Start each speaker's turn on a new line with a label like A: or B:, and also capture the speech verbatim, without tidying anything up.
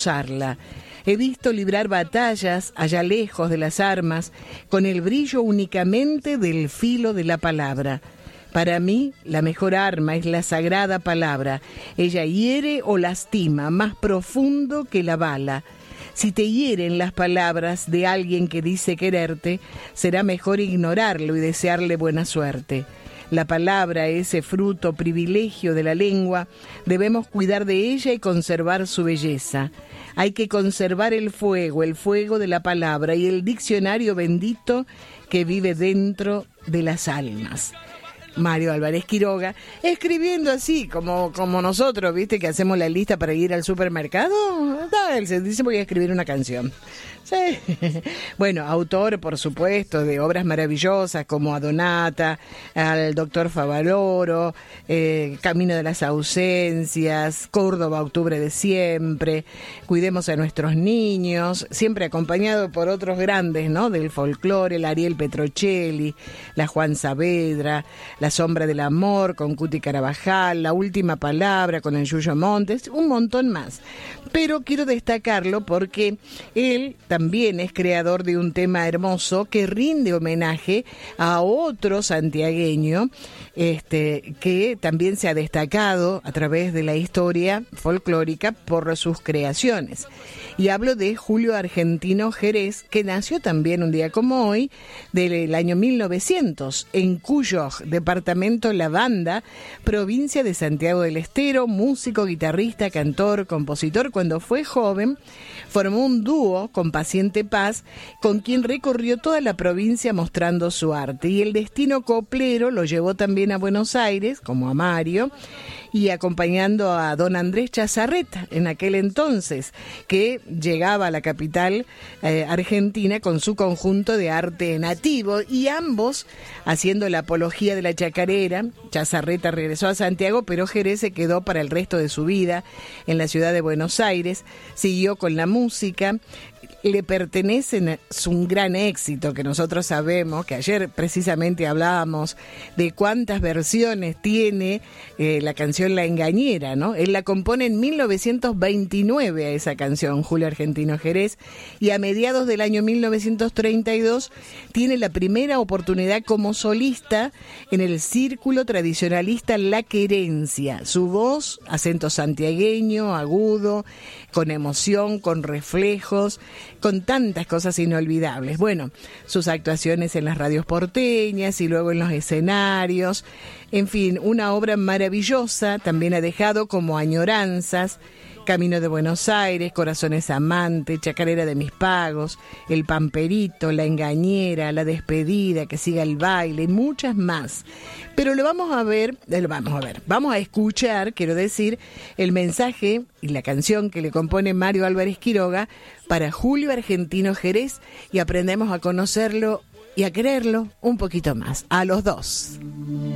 A: gozarla. He visto librar batallas allá lejos de las armas, con el brillo únicamente del filo de la palabra. Para mí, la mejor arma es la sagrada palabra. Ella hiere o lastima, más profundo que la bala. Si te hieren las palabras de alguien que dice quererte, será mejor ignorarlo y desearle buena suerte. La palabra, ese fruto, privilegio de la lengua, debemos cuidar de ella y conservar su belleza. Hay que conservar el fuego, el fuego de la palabra y el diccionario bendito que vive dentro de las almas. Mario Álvarez Quiroga, escribiendo así, como, como nosotros, ¿viste? Que hacemos la lista para ir al supermercado. Él se dice, voy a escribir una canción. Sí. Bueno, autor, por supuesto, de obras maravillosas como Adonata, al doctor Favaloro, eh, Camino de las ausencias, Córdoba, Octubre de siempre, Cuidemos a nuestros niños, siempre acompañado por otros grandes, ¿no? Del folclore, el Ariel Petrocelli, la Juan Saavedra, La sombra del amor con Cuti Carabajal, La última palabra con el Yuyo Montes, un montón más. Pero quiero destacarlo porque él también es creador de un tema hermoso que rinde homenaje a otro santiagueño este, que también se ha destacado a través de la historia folclórica por sus creaciones. Y hablo de Julio Argentino Jerez, que nació también un día como hoy, del año mil novecientos, en Cuyo, departamento La Banda, provincia de Santiago del Estero, músico, guitarrista, cantor, compositor. Cuando fue joven, formó un dúo con Paciente Paz, con quien recorrió toda la provincia mostrando su arte. Y el destino coplero lo llevó también a Buenos Aires, como a Mario, y acompañando a don Andrés Chazarreta, en aquel entonces, que llegaba a la capital eh, argentina con su conjunto de arte nativo, y ambos haciendo la apología de la chacarera. Chazarreta regresó a Santiago, pero Jerez se quedó para el resto de su vida en la ciudad de Buenos Aires, siguió con la música. Le pertenecen, es un gran éxito que nosotros sabemos, que ayer precisamente hablábamos de cuántas versiones tiene eh, la canción La Engañera, ¿no? Él la compone en mil novecientos veintinueve a esa canción, Julio Argentino Jerez, y a mediados del año mil novecientos treinta y dos tiene la primera oportunidad como solista en el círculo tradicionalista La Querencia. Su voz, acento santiagueño, agudo, con emoción, con reflejos, con tantas cosas inolvidables. Bueno, sus actuaciones en las radios porteñas y luego en los escenarios, en fin, una obra maravillosa. También ha dejado como Añoranzas, Camino de Buenos Aires, Corazones Amantes, Chacarera de mis Pagos, El Pamperito, La Engañera, La Despedida, Que siga el baile y muchas más. Pero lo vamos a ver, lo vamos a ver, vamos a escuchar, quiero decir, el mensaje y la canción que le compone Mario Álvarez Quiroga para Julio Argentino Jerez, y aprendemos a conocerlo y a quererlo un poquito más, a los dos.